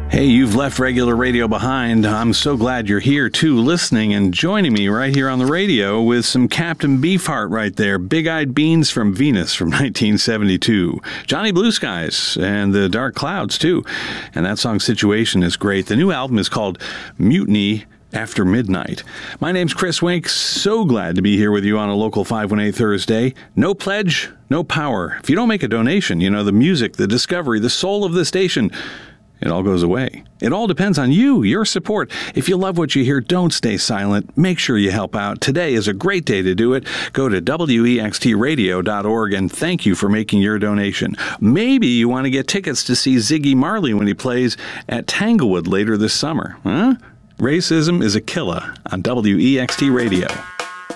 Hey, you've left regular radio behind. I'm so glad you're here, too, listening and joining me right here on the radio with some Captain Beefheart right there. Big-Eyed Beans from Venus from 1972. Johnny Blue Skies and the Dark Clouds, too. And that song Situation is great. The new album is called Mutiny After Midnight. My name's Chris Wink. So glad to be here with you on a local 518 Thursday. No pledge, no power. If you don't make a donation, you know, the music, the discovery, the soul of the station, it all goes away. It all depends on you, your support. If you love what you hear, don't stay silent. Make sure you help out. Today is a great day to do it. Go to wextradio.org and thank you for making your donation. Maybe you want to get tickets to see Ziggy Marley when he plays at Tanglewood later this summer. Huh? Racism is a Killer on WEXT Radio.